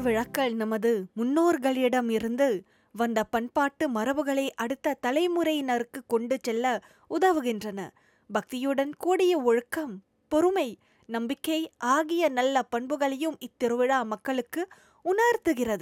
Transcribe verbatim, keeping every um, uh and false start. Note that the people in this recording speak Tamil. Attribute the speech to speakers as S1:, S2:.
S1: விழாக்கள் நமது முன்னோர்களிடம் இருந்து வந்த பண்பாட்டு மரபுகளை அடுத்த தலைமுறையினருக்கு கொண்டு செல்ல உதவுகின்றன. பக்தியுடன் கூடிய ஒழுக்கம், பொறுமை, நம்பிக்கை ஆகிய நல்ல பண்புகளையும் இத்திருவிழா மக்களுக்கு உணர்த்துகிறது.